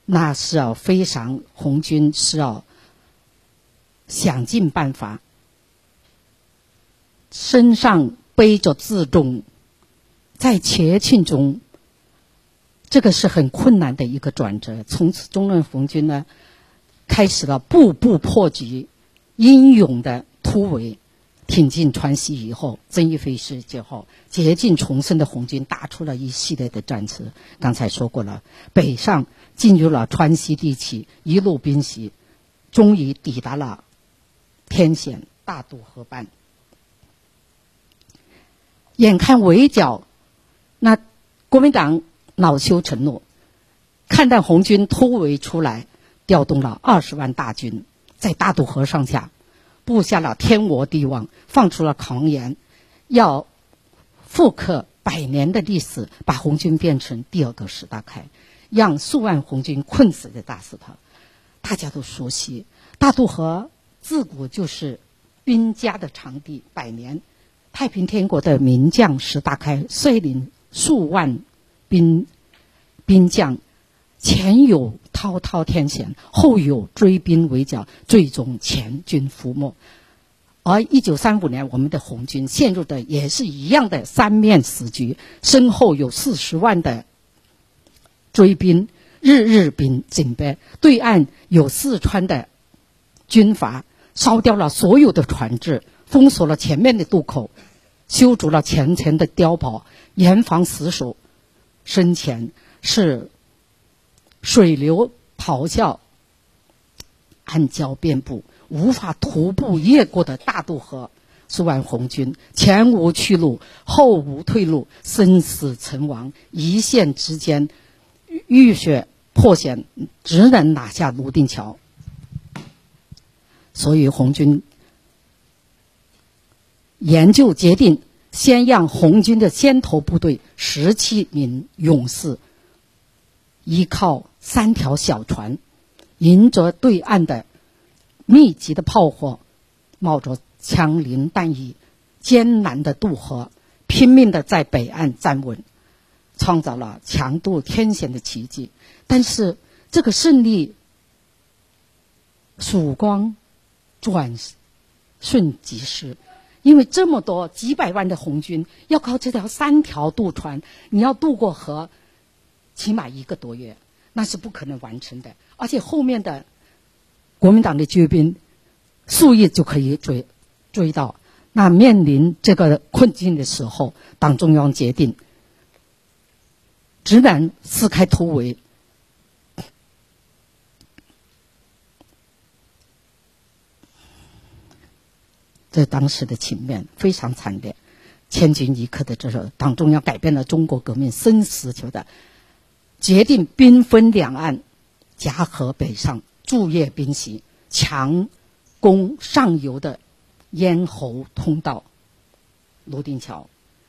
那是要非常红军是要想尽办法，身上背着辎重，在前进中，这个是很困难的一个转折。从此中原红军呢，开始了步步破局、英勇的突围，挺进川西以后，曾一飞事件后，竭尽重生的红军打出了一系列的战词。刚才说过了，北上进入了川西地区，一路兵袭，终于抵达了天险大渡河畔。眼看围剿，那国民党恼羞成怒，看到红军突围出来，调动了20万大军，在大渡河上下布下了天罗地网，放出了狂言，要复刻100年的历史，把红军变成第2个石达开，让数万红军困死在大石头。大家都熟悉，大渡河自古就是兵家的场地，100年太平天国的名将石达开率领数万兵将，前有滔滔天险，后有追兵围剿，最终全军覆没。而1935年我们的红军陷入的也是一样的3面死局，身后有40万的追兵，日兵紧逼，对岸有四川的军阀烧掉了所有的船只，封锁了前面的渡口，修筑了前程的碉堡，严防死守。身前是水流咆哮，暗礁遍布，无法徒步越过的大渡河。数万红军前无去路，后无退路，生死存亡，一线之间，浴血破险，只能拿下泸定桥。所以红军研究决定，先让红军的先头部队17名勇士，依靠3条小船，迎着对岸的密集的炮火，冒着枪林弹雨，艰难的渡河，拼命的在北岸站稳，创造了强渡天险的奇迹。但是这个胜利曙光转瞬即逝，因为这么多几百万的红军要靠这3条渡船，你要渡过河起码1个多月，那是不可能完成的。而且后面的国民党的追兵数日就可以追到。那面临这个困境的时候，党中央决定只能撕开突围。这当时的情面非常惨烈，千钧一刻的这时候，党中央改变了中国革命生死球的，决定兵分两岸，夹河北上，驻越兵袭，强攻上游的咽喉通道泸定桥。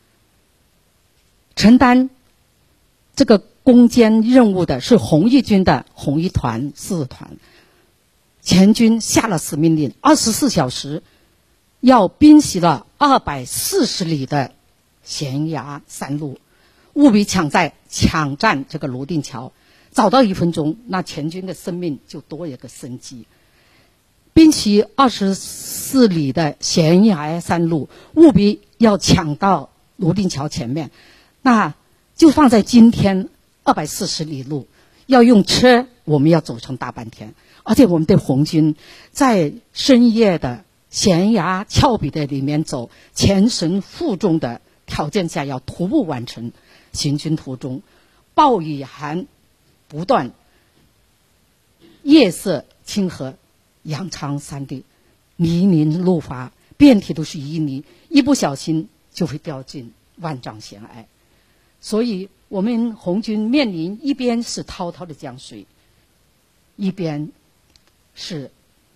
承担这个攻坚任务的是红一军的红一团、4团。前军下了死命令，24小时要兵袭了240里的悬崖山路，务必抢占这个泸定桥。早到1分钟，那前军的生命就多一个生机。兵袭24里的悬崖山路，务必要抢到泸定桥前面。那就放在今天240里路，要用车，我们要走上大半天。而且我们的红军在深夜的悬崖峭壁的里面走，全神负重的条件下要徒步完成。行军途中暴雨寒不断，夜色清河，羊肠山地，泥泞路滑，遍体都是淤泥，一不小心就会掉进万丈悬崖。所以我们红军面临一边是滔滔的江水，一边是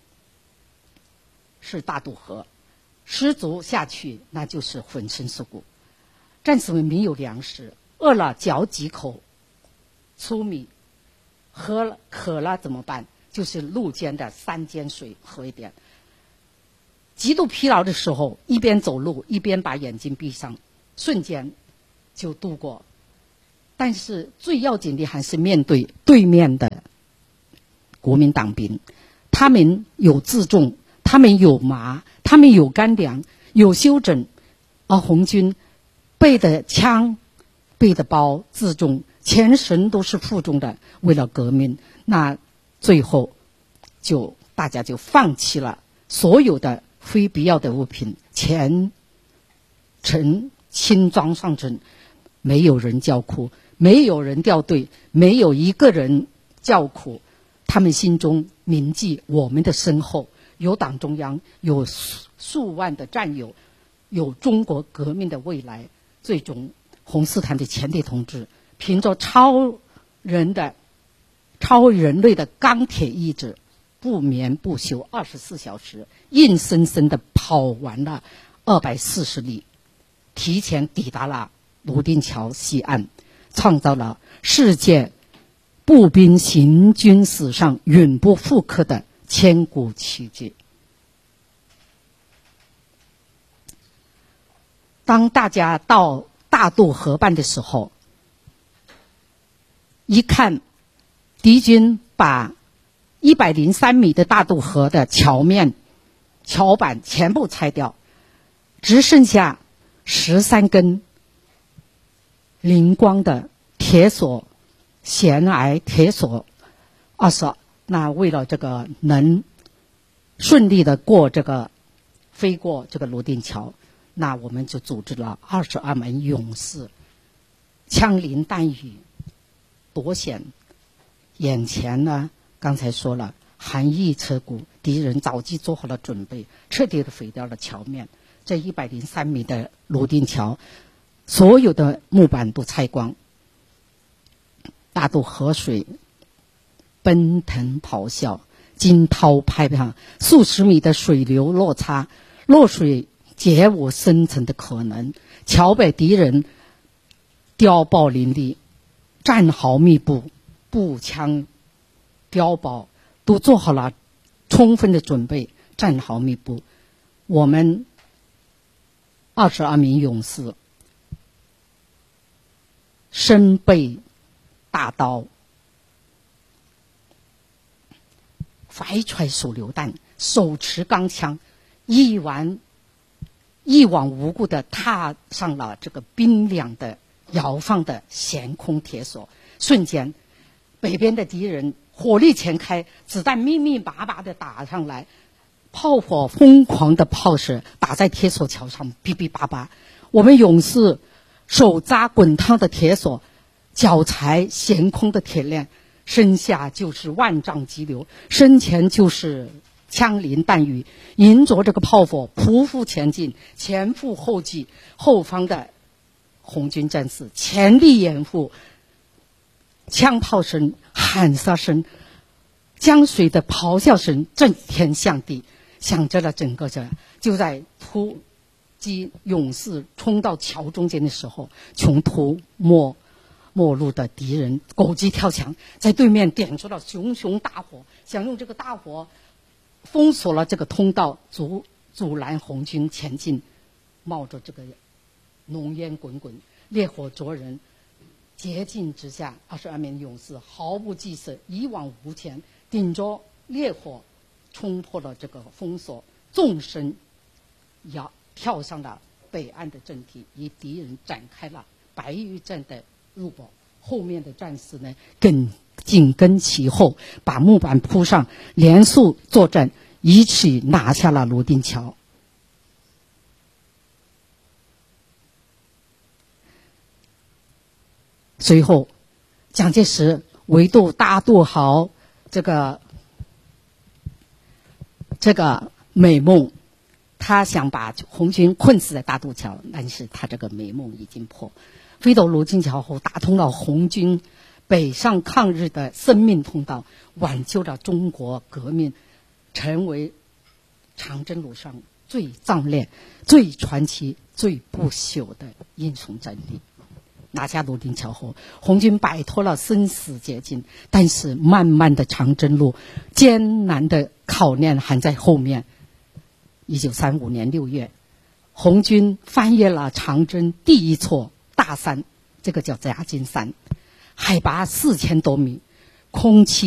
大渡河，失足下去那就是粉身碎骨。战士们没有粮食，饿了嚼几口粗米，渴了怎么办？就是路间的山间水喝一点。极度疲劳的时候，一边走路一边把眼睛闭上，瞬间就度过。但是最要紧的还是面对对面的国民党兵，他们有自重，他们有麻，他们有干粮，有休整，而红军背的枪，背的包，自重，全身都是负重的，为了革命，那最后大家就放弃了所有的非必要的物品，全程轻装上阵，没有人叫苦，没有人掉队，没有一个人叫苦，他们心中铭记我们的身后有党中央，有数万的战友，有中国革命的未来。最终红四团的前敌同志凭着超人类的钢铁意志，不眠不休24小时，硬生生的跑完了240里，提前抵达了泸定桥西岸，创造了世界步兵行军史上永不复刻的千古奇迹。当大家到大渡河畔的时候，一看敌军把103米的大渡河的桥板全部拆掉，只剩下13根灵光的铁索，悬崖铁索，那为了这个能顺利的飞过这个泸定桥，那我们就组织了22门勇士，枪林弹雨，夺险。眼前呢，刚才说了，寒意彻骨，敌人早即做好了准备，彻底的毁掉了桥面。这103米的泸定桥，所有的木板都拆光，大渡河水奔腾咆哮，惊涛拍岸，数十米的水流落差，落水绝无生存的可能。桥被敌人碉堡林立，战壕密布，步枪碉堡都做好了充分的准备，战壕密布。我们22名勇士身背大刀，怀揣手榴弹，手持钢枪，一往无故地踏上了这个冰凉的摇放的悬空铁索。瞬间，北边的敌人火力全开，子弹密密麻麻地打上来，炮火疯狂的炮射打在铁索桥上，哔哔叭叭。我们勇士手扎滚烫的铁索，脚踩悬空的铁链，身下就是万丈激流，身前就是枪林弹雨，迎着这个炮火匍匐前进，前赴后继，后方的红军战士全力掩护，枪炮声、喊杀声、江水的咆哮声震天响地，响着了整个就在突击勇士冲到桥中间的时候，穷途末路的敌人狗急跳墙，在对面点出了熊熊大火，想用这个大火封锁了这个通道，阻拦红军前进。冒着这个浓烟滚滚，烈火灼人，竭尽之下，22名勇士毫不惧色，一往无前，顶着烈火冲破了这个封锁，纵身跳上了北岸的阵地，与敌人展开了白玉阵的入堡。后面的战士呢紧跟其后，把木板铺上，连速作战，一起拿下了泸定桥。随后蒋介石围堵大渡壕这个美梦，他想把红军困死在大渡桥，但是他这个美梦已经破。飞到泸定桥后，打通了红军北上抗日的生命通道，挽救了中国革命，成为长征路上最壮烈、最传奇、最不朽的英雄战役。拿下泸定桥后，红军摆脱了生死劫境，但是漫漫的长征路，艰难的考验还在后面。1935年6月，红军翻越了长征第一座大山，这个叫夹金山，海拔4000多米，空气